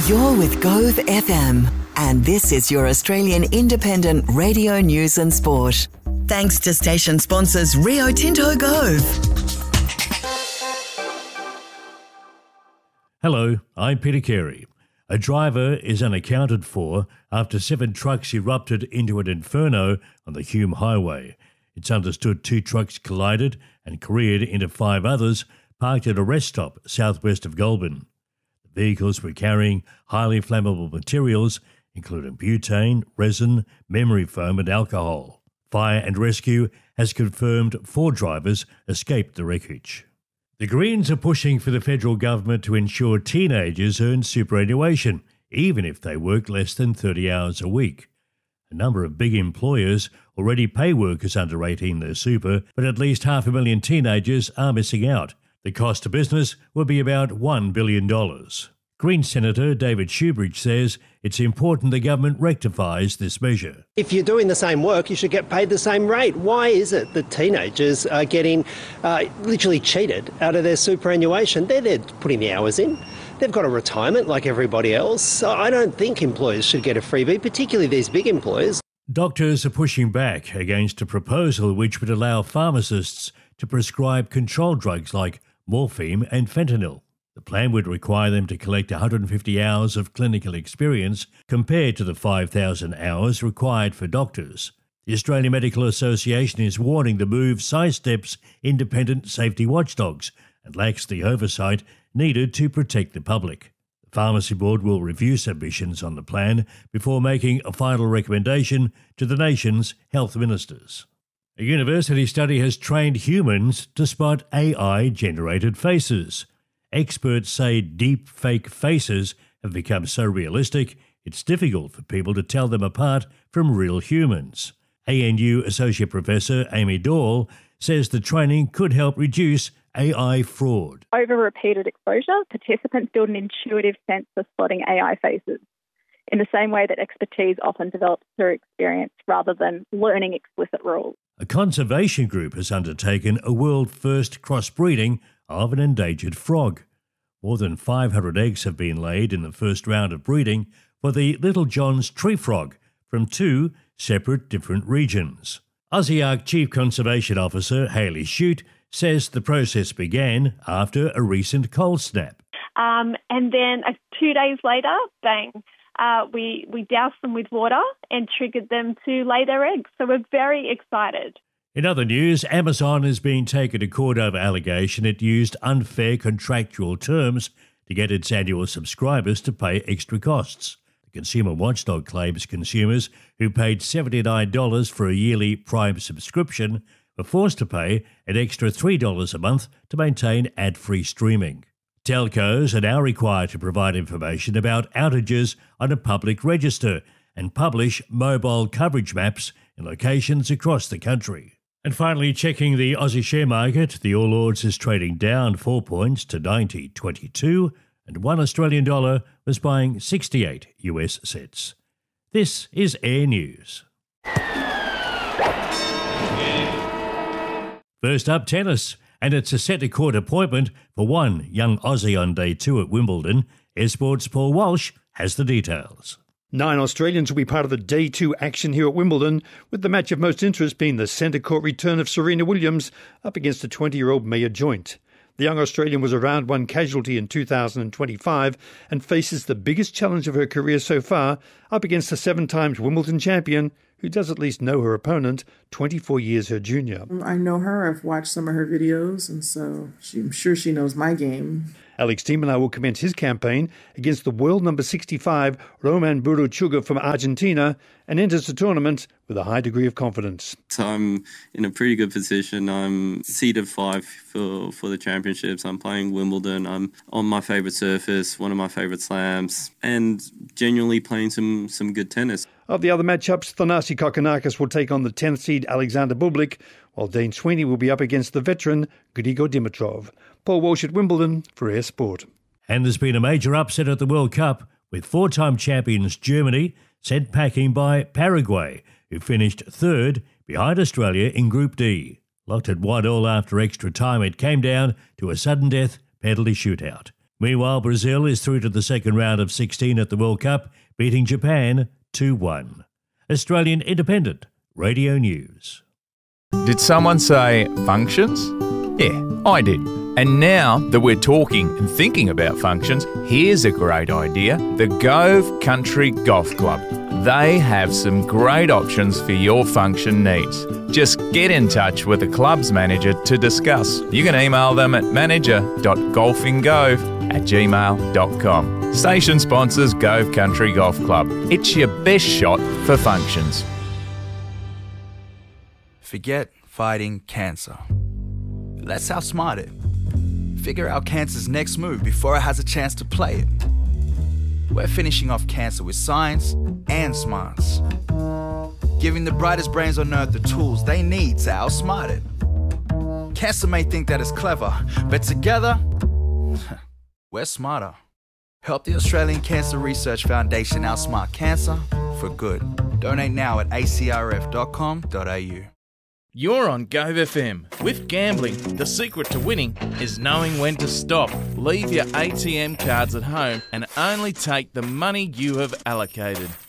You're with Gove FM, and this is your Australian independent radio news and sport. Thanks to station sponsors Rio Tinto Gove. Hello, I'm Peter Carey. A driver is unaccounted for after 7 trucks erupted into an inferno on the Hume Highway. It's understood 2 trucks collided and careered into 5 others parked at a rest stop southwest of Goulburn. The vehicles were carrying highly flammable materials, including butane, resin, memory foam and alcohol. Fire and Rescue has confirmed 4 drivers escaped the wreckage. The Greens are pushing for the federal government to ensure teenagers earn superannuation, even if they work less than 30 hours a week. A number of big employers already pay workers under 18 their super, but at least 500,000 teenagers are missing out. The cost to business will be about $1 billion. Green Senator David Shoebridge says it's important the government rectifies this measure. If you're doing the same work, you should get paid the same rate. Why is it that teenagers are getting literally cheated out of their superannuation? They're putting the hours in. They've got a retirement like everybody else. So I don't think employers should get a freebie, particularly these big employers. Doctors are pushing back against a proposal which would allow pharmacists to prescribe controlled drugs like morphine and fentanyl. The plan would require them to collect 150 hours of clinical experience compared to the 5,000 hours required for doctors. The Australian Medical Association is warning the move sidesteps independent safety watchdogs and lacks the oversight needed to protect the public. The Pharmacy Board will review submissions on the plan before making a final recommendation to the nation's health ministers. A university study has trained humans to spot AI-generated faces. Experts say deep fake faces have become so realistic it's difficult for people to tell them apart from real humans. ANU Associate Professor Amy Dahl says the training could help reduce AI fraud. Over repeated exposure, participants build an intuitive sense of spotting AI faces, in the same way that expertise often develops through experience rather than learning explicit rules. A conservation group has undertaken a world-first crossbreeding of an endangered frog. More than 500 eggs have been laid in the first round of breeding for the Little John's tree frog from 2 separate different regions. AUSIARC Chief Conservation Officer Hayley Shute says the process began after a recent cold snap. And then 2 days later, bang, we doused them with water and triggered them to lay their eggs. So we're very excited. In other news, Amazon is being taken to court over allegation it used unfair contractual terms to get its annual subscribers to pay extra costs. The Consumer Watchdog claims consumers who paid $79 for a yearly Prime subscription were forced to pay an extra $3 a month to maintain ad-free streaming. Telcos are now required to provide information about outages on a public register and publish mobile coverage maps in locations across the country. And finally, checking the Aussie share market, the All Ords is trading down 4 points to 90.22, and 1 Australian dollar was buying 68 US cents. This is Air News. First up, tennis, and it's a centre-court appointment for one young Aussie on day 2 at Wimbledon. Air Sports' Paul Walsh has the details. 9 Australians will be part of the Day 2 action here at Wimbledon, with the match of most interest being the centre-court return of Serena Williams up against the 20-year-old Maya Joint. The young Australian was a round 1 casualty in 2025 and faces the biggest challenge of her career so far, up against the 7-time Wimbledon champion, who does at least know her opponent, 24 years her junior. I know her. I've watched some of her videos, and so I'm sure she knows my game. Alex de Minaur will commence his campaign against the world number 65 Roman Buruchuga from Argentina and enters the tournament with a high degree of confidence. So I'm in a pretty good position. I'm seeded 5 for the championships. I'm playing Wimbledon. I'm on my favourite surface, one of my favourite slams, and genuinely playing some good tennis. Of the other matchups, Thanasi Kokkinakis will take on the 10th seed Alexander Bublik, while Dane Sweeney will be up against the veteran Grigor Dimitrov. Paul Walsh at Wimbledon for Air Sport. And there's been a major upset at the World Cup, with 4-time champions Germany sent packing by Paraguay, who finished 3rd behind Australia in Group D. Locked at 1-1 after extra time, it came down to a sudden death penalty shootout. Meanwhile, Brazil is through to the second round of 16 at the World Cup, beating Japan 2-1. Australian Independent Radio News. Did someone say functions? Yeah, I did. And now that we're talking and thinking about functions, here's a great idea. The Gove Country Golf Club. They have some great options for your function needs. Just get in touch with the club's manager to discuss. You can email them at manager.golfingove@gmail.com. Station sponsors Gove Country Golf Club. It's your best shot for functions. Forget fighting cancer. Let's outsmart it. Figure out cancer's next move before it has a chance to play it. We're finishing off cancer with science and smarts. Giving the brightest brains on earth the tools they need to outsmart it. Cancer may think that it's clever, but together, we're smarter. Help the Australian Cancer Research Foundation outsmart cancer for good. Donate now at acrf.com.au. You're on Gove FM. With gambling, the secret to winning is knowing when to stop. Leave your ATM cards at home and only take the money you have allocated.